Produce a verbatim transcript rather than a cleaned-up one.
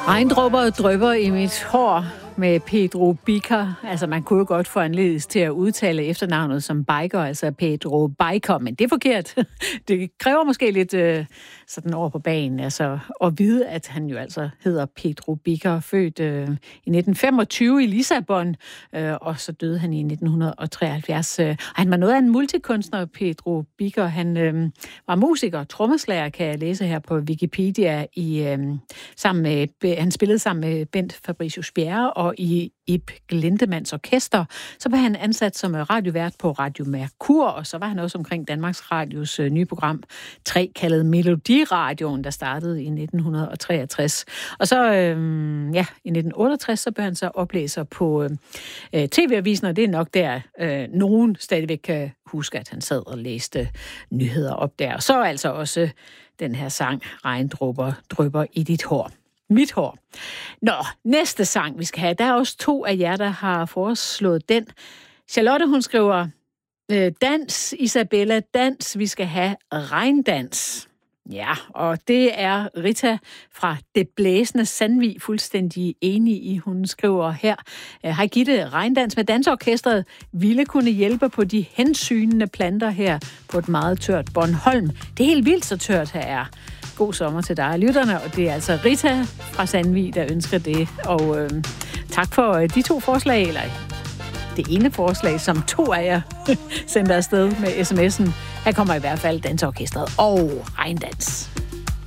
Regndråber drypper i mit hår med Pedro Biker. Altså, man kunne jo godt få anledning til at udtale efternavnet som Biker, altså Pedro Biker, men det er forkert. Det kræver måske lidt øh, sådan over på banen, altså at vide, at han jo altså hedder Pedro Biker, født øh, i nitten femogtyve i Lissabon, øh, og så døde han i nitten treoghalvfjerds. Øh, og han var noget af en multikunstner, Pedro Biker. Han øh, var musiker, trommeslager, kan jeg læse her på Wikipedia, i, øh, sammen med, han spillede sammen med Bent Fabricius Bjerre, og i Ib Glindemanns orkester. Så var han ansat som radiovært på Radio Merkur, og så var han også omkring Danmarks Radios øh, nye program tre, kaldet Melodiradioen, der startede i nitten treogtres. Og så, øh, ja, i nitten otteogtres, så blev han så oplæser på øh, T V-avisen, og det er nok der, øh, nogen stadigvæk kan huske, at han sad og læste nyheder op der. Og så altså også den her sang, Regndråber drypper i dit hår. Mit hår. Nå, næste sang, vi skal have. Der er også to af jer, der har foreslået den. Charlotte, hun skriver, dans, Isabella, dans, vi skal have regndans. Ja, og det er Rita fra Det Blæsende Sandvig fuldstændig enig i. Hun skriver her, hej Gitte, regndans med dansorkestret ville kunne hjælpe på de hensynende planter her på et meget tørt Bornholm. Det er helt vildt så tørt her er. God sommer til dig og lytterne, og det er altså Rita fra Sandvig, der ønsker det. Og øh, tak for de to forslag, eller det ene forslag, som to af jer sendte afsted med sms'en. Her kommer i hvert fald dansorkestret og regndans.